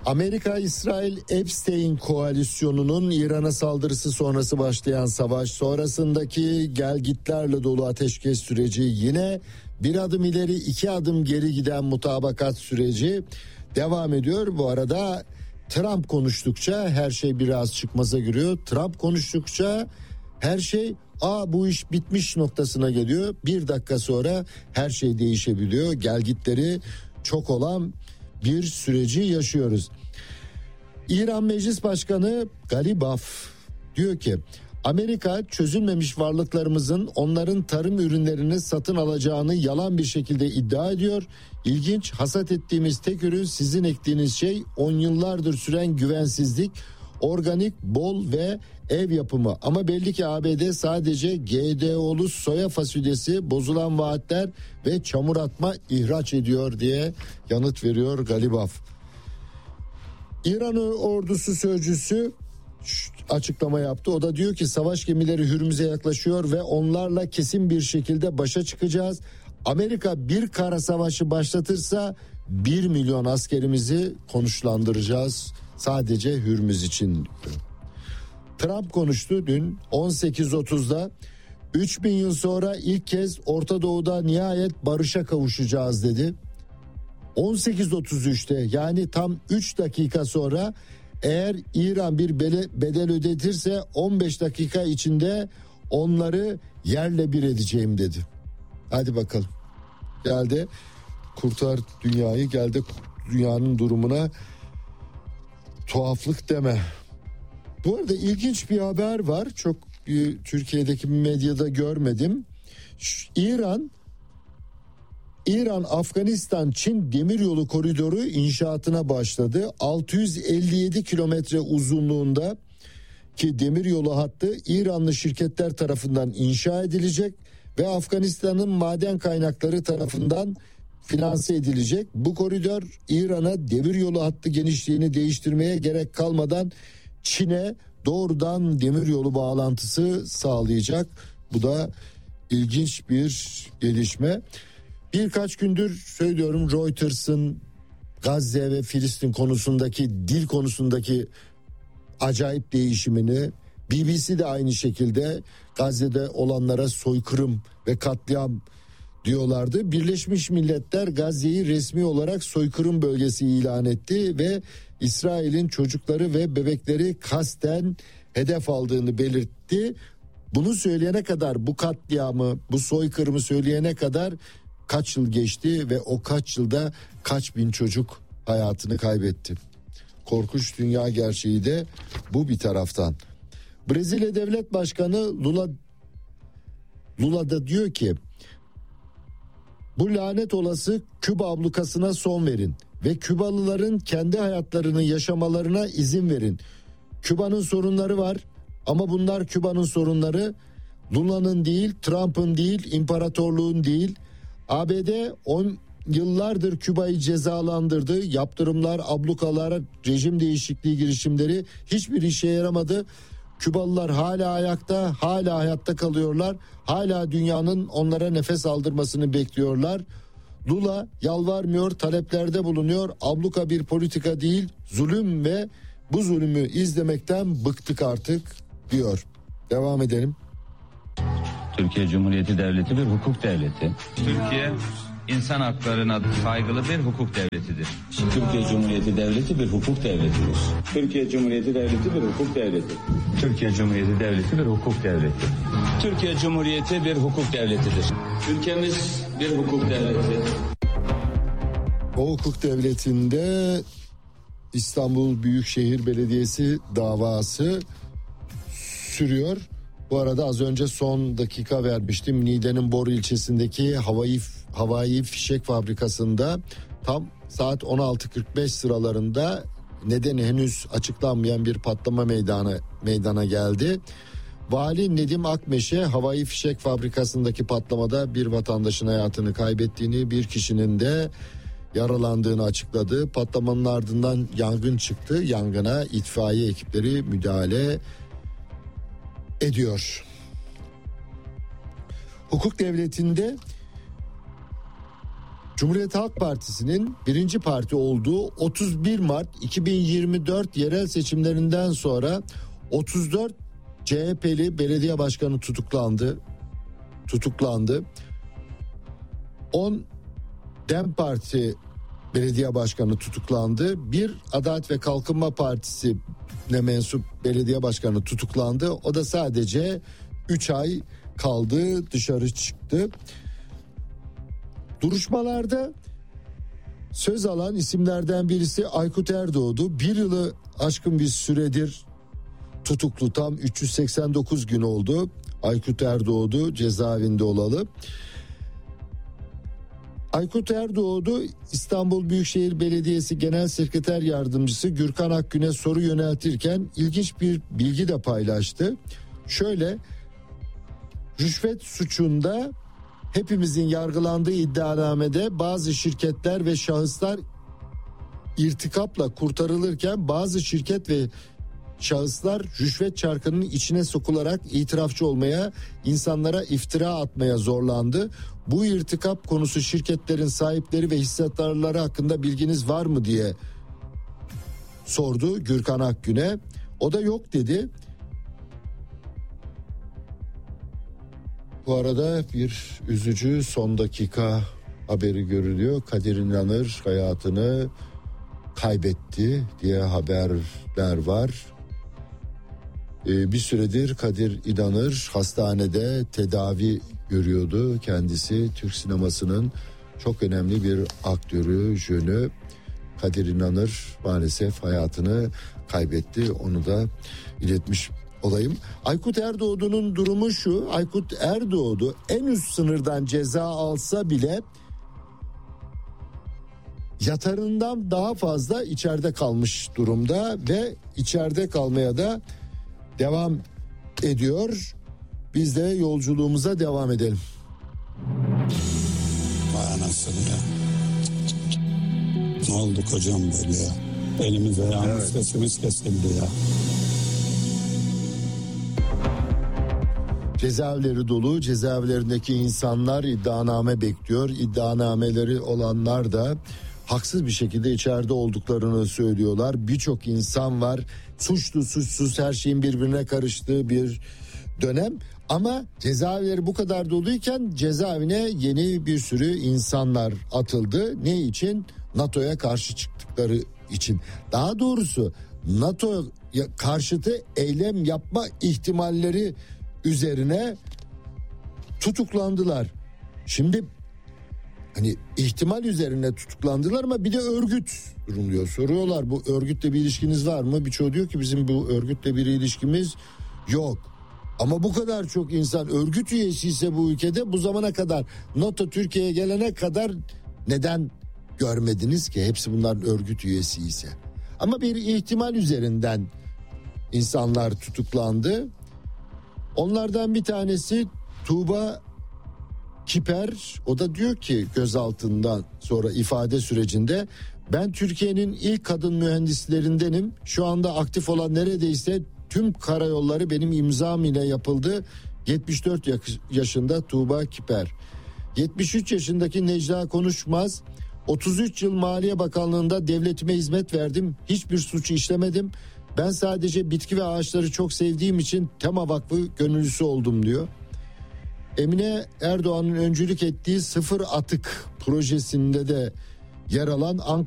Amerika-İsrail Epstein koalisyonunun İran'a saldırısı sonrası başlayan savaş sonrasındaki gelgitlerle dolu ateşkes süreci, yine bir adım ileri iki adım geri giden mutabakat süreci devam ediyor. Bu arada Trump konuştukça her şey biraz çıkmaza giriyor. Trump konuştukça her şey bu iş bitmiş noktasına geliyor. Bir dakika sonra her şey değişebiliyor. Gelgitleri çok olan bir süreci yaşıyoruz. İran Meclis Başkanı Galibaf diyor ki Amerika çözülmemiş varlıklarımızın onların tarım ürünlerini satın alacağını yalan bir şekilde iddia ediyor. İlginç, hasat ettiğimiz tek ürün sizin ektiğiniz şey 10 yıllardır süren güvensizlik, organik, bol ve ev yapımı. Ama belli ki ABD sadece GDO'lu soya fasulyesi, bozulan vaatler ve çamur atma ihraç ediyor diye yanıt veriyor Galibaf. İran ordusu sözcüsü açıklama yaptı. O da diyor ki savaş gemileri Hürmüz'e yaklaşıyor ve onlarla kesin bir şekilde başa çıkacağız. Amerika bir kara savaşı başlatırsa 1 milyon askerimizi konuşlandıracağız sadece Hürmüz için. Trump konuştu dün 18.30'da. 3000 yıl sonra ilk kez Orta Doğu'da nihayet barışa kavuşacağız dedi. 18.33'te yani tam 3 dakika sonra eğer İran bir bedel ödetirse 15 dakika içinde onları yerle bir edeceğim dedi. Hadi bakalım. Geldi kurtar dünyayı, geldi dünyanın durumuna tuhaflık deme. Bu arada ilginç bir haber var. Çok Türkiye'deki medyada görmedim. İran, Afganistan, Çin demiryolu koridoru inşaatına başladı. 657 kilometre uzunluğunda ki demiryolu hattı İranlı şirketler tarafından inşa edilecek ve Afganistan'ın maden kaynakları tarafından finanse edilecek. Bu koridor İran'a demiryolu hattı genişliğini değiştirmeye gerek kalmadan Çin'e doğrudan demiryolu bağlantısı sağlayacak. Bu da ilginç bir gelişme. Birkaç gündür söylüyorum, Reuters'ın Gazze ve Filistin konusundaki dil konusundaki acayip değişimini, BBC de aynı şekilde Gazze'de olanlara soykırım ve katliam diyorlardı. Birleşmiş Milletler Gazze'yi resmi olarak soykırım bölgesi ilan etti ve İsrail'in çocukları ve bebekleri kasten hedef aldığını belirtti. Bunu söyleyene kadar, bu katliamı, bu soykırımı söyleyene kadar kaç yıl geçti ve o kaç yılda kaç bin çocuk hayatını kaybetti. Korkunç dünya gerçeği de bu bir taraftan. Brezilya Devlet Başkanı Lula da diyor ki bu lanet olası Küba ablukasına son verin ve Kübalıların kendi hayatlarını yaşamalarına izin verin. Küba'nın sorunları var ama bunlar Küba'nın sorunları, Lula'nın değil, Trump'ın değil, imparatorluğun değil. ABD 10 yıllardır Küba'yı cezalandırdı. Yaptırımlar, ablukalar, rejim değişikliği girişimleri hiçbir işe yaramadı. Kübalılar hala ayakta, hala hayatta kalıyorlar. Hala dünyanın onlara nefes aldırmasını bekliyorlar. Lula yalvarmıyor, taleplerde bulunuyor. Abluka bir politika değil, zulüm ve bu zulümü izlemekten bıktık artık diyor. Devam edelim. Türkiye Cumhuriyeti Devleti bir hukuk devleti. Türkiye insan haklarına saygılı bir hukuk devletidir. Türkiye Cumhuriyeti Devleti bir hukuk devletidir. Türkiye Cumhuriyeti Devleti bir hukuk devleti. Türkiye Cumhuriyeti Devleti bir hukuk devleti. Türkiye Cumhuriyeti bir hukuk devletidir. Ülkemiz bir hukuk devleti. O hukuk devletinde İstanbul Büyükşehir Belediyesi davası sürüyor. Bu arada az önce son dakika vermiştim. Niğde'nin Bor ilçesindeki havai fişek fabrikasında tam saat 16.45 sıralarında nedeni henüz açıklanmayan bir patlama meydana geldi. Vali Nedim Akmeşe havai fişek fabrikasındaki patlamada bir vatandaşın hayatını kaybettiğini, bir kişinin de yaralandığını açıkladı. Patlamanın ardından yangın çıktı. Yangına itfaiye ekipleri müdahale ediyor. Hukuk devletinde Cumhuriyet Halk Partisi'nin birinci parti olduğu 31 Mart 2024 yerel seçimlerinden sonra 34 CHP'li belediye başkanı tutuklandı. 10 DEM Parti belediye başkanı tutuklandı. Bir Adalet ve Kalkınma Partisi'ne mensup belediye başkanı tutuklandı. O da sadece 3 ay kaldı, dışarı çıktı. Duruşmalarda söz alan isimlerden birisi Aykut Erdoğdu. Bir yılı aşkın bir süredir tutuklu, tam 389 gün oldu Aykut Erdoğdu cezaevinde olalı. Aykut Erdoğdu İstanbul Büyükşehir Belediyesi Genel Sekreter Yardımcısı Gürkan Akgün'e soru yöneltirken ilginç bir bilgi de paylaştı. Şöyle, rüşvet suçunda hepimizin yargılandığı iddianamede bazı şirketler ve şahıslar irtikapla kurtarılırken bazı şirket ve şahıslar rüşvet çarkının içine sokularak itirafçı olmaya, insanlara iftira atmaya zorlandı. Bu irtikap konusu şirketlerin sahipleri ve hissiyatları hakkında bilginiz var mı diye sordu Gürkan Akgün'e. O da yok dedi. Bu arada bir üzücü son dakika haberi görülüyor. Kadir İnanır hayatını kaybetti diye haberler var. Bir süredir Kadir İnanır hastanede tedavi görüyordu. Kendisi Türk sinemasının çok önemli bir aktörü, jönü. Kadir İnanır maalesef hayatını kaybetti. Onu da iletmiş olayım. Aykut Erdoğdu'nun durumu şu. Aykut Erdoğdu en üst sınırdan ceza alsa bile yatarından daha fazla içeride kalmış durumda ve içeride kalmaya da devam ediyor. Biz de yolculuğumuza devam edelim. Vay anasını ya. Ne oldu kocam böyle ya? Elimiz ayağımız sesimiz kesildi ya. Cezaevleri dolu, cezaevlerindeki insanlar iddianame bekliyor. İddianameleri olanlar da haksız bir şekilde içeride olduklarını söylüyorlar. Birçok insan var, suçlu suçsuz her şeyin birbirine karıştığı bir dönem. Ama cezaevleri bu kadar doluyken cezaevine yeni bir sürü insanlar atıldı. Ne için? NATO'ya karşı çıktıkları için. Daha doğrusu NATO karşıtı eylem yapma ihtimalleri üzerine tutuklandılar. Şimdi hani ihtimal üzerine tutuklandılar ama bir de örgüt duruluyor. Soruyorlar, bu örgütle bir ilişkiniz var mı? Birçoğu diyor ki bizim bu örgütle bir ilişkimiz yok. Ama bu kadar çok insan örgüt üyesi ise bu ülkede, bu zamana kadar NATO Türkiye'ye gelene kadar neden görmediniz ki? Hepsi bunların örgüt üyesi ise. Ama bir ihtimal üzerinden insanlar tutuklandı. Onlardan bir tanesi Tuğba Kiper. O da diyor ki gözaltından sonra ifade sürecinde, ben Türkiye'nin ilk kadın mühendislerindenim. Şu anda aktif olan neredeyse tüm karayolları benim imzam ile yapıldı. 74 yaşında Tuğba Kiper. 73 yaşındaki Necla Konuşmaz. 33 yıl Maliye Bakanlığı'nda devletime hizmet verdim. Hiçbir suç işlemedim. Ben sadece bitki ve ağaçları çok sevdiğim için Tema Vakfı gönüllüsü oldum diyor. Emine Erdoğan'ın öncülük ettiği Sıfır Atık projesinde de yer alan Ankara